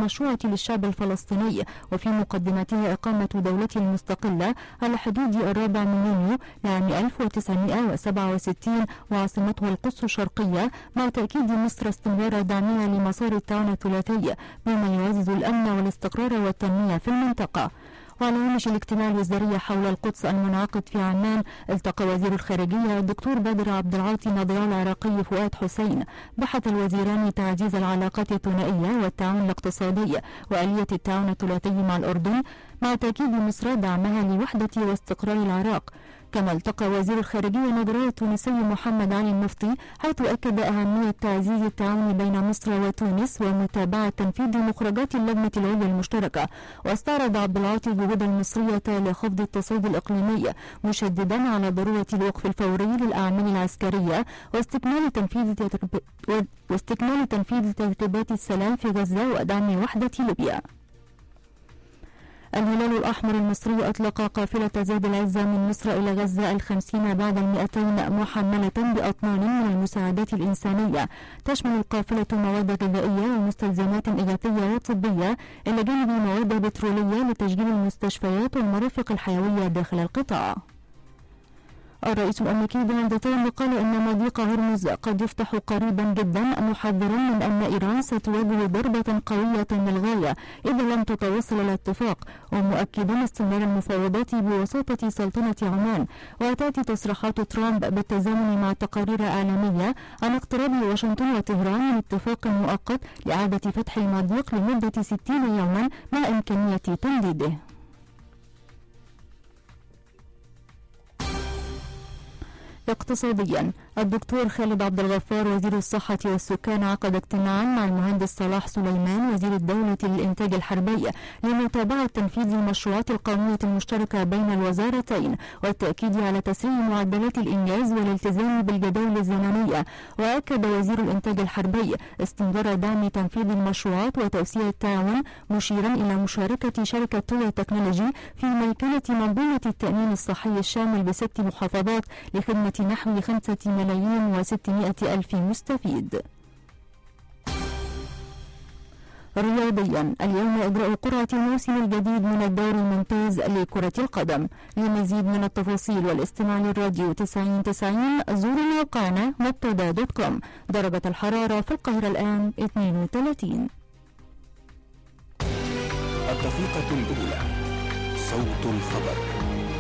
المشروعة للشعب الفلسطيني، وفي مقدمتها إقامة دولة مستقلة على حدود 4 من يونيو لعام 1967 وعاصمته القدس الشرقية، مع تأكيد مصر استمرار دعمها لمسار التعاون الثلاثي بما يعزز الأمن والاستقرار والتنمية في المنطقة. وعلى هامش الاجتماع الوزاري حول القدس المنعقد في عمان، التقى وزير الخارجية الدكتور بدر عبد العاطي نظير العراقي فؤاد حسين. بحث الوزيران تعزيز العلاقات الثنائية والتعاون الاقتصادي وآلية التعاون الثلاثي مع الأردن، مع تأكيد مصر دعمها لوحدة واستقرار العراق. كما التقى وزير الخارجية النظير التونسي محمد علي المفتي، حيث أكد أهمية تعزيز التعاون بين مصر وتونس ومتابعة تنفيذ مخرجات اللجنة العليا المشتركة. واستعرض عبد العاطي الجهود المصرية لخفض التصعيد الإقليمي، مشددا على ضرورة الوقف الفوري للأعمال العسكرية واستكمال تنفيذ ترتيبات السلام في غزة ودعم وحدة ليبيا. الهلال الأحمر المصري أطلق قافلة زاد العزة من مصر إلى غزة 50 بعد 200 محملة بأطنان من المساعدات الإنسانية، تشمل القافلة مواد غذائية ومستلزمات إغاثية وطبية، إلى جانب مواد بترولية لتشغيل المستشفيات والمرافق الحيوية داخل القطاع. الرئيس الأمريكي دونالد ترامب قال إن مضيق هرمز قد يفتح قريبا جدا، محذرا من أن إيران ستواجه ضربة قوية للغاية إذا لم تتوصل إلى اتفاق، ومؤكدا استمرار المفاوضات بوساطة سلطنة عمان. وتأتي تصريحات ترامب بالتزامن مع تقارير إعلامية عن اقتراب واشنطن وطهران من اتفاق مؤقت لإعادة فتح المضيق لمدة 60 يوما مع إمكانية تمديده. اقتصاديا، الدكتور خالد عبد الغفار وزير الصحة والسكان عقد اجتماعا مع المهندس صلاح سليمان وزير الدولة للإنتاج الحربي لمتابعة تنفيذ المشروعات القومية المشتركة بين الوزارتين والتأكيد على تسريع معدلات الإنجاز والالتزام بالجداول الزمنية. وأكد وزير الإنتاج الحربي استمرار دعم تنفيذ المشروعات وتوسيع التعاون، مشيرا إلى مشاركة شركة تويا تكنولوجي في ميكنة منظومة التأمين الصحي الشامل ب6 محافظات لخدمة نحو 5,600,000 مستفيد. رياضيا، اليوم إجراء قرعة الموسم الجديد من الدوري الممتاز لكرة القدم. لمزيد من التفاصيل والاستماع للراديو 9090 زوروا موقعنا مبتدا.com. درجة الحرارة في القاهرة الآن 32. الدقيقة الأولى، صوت الخبر.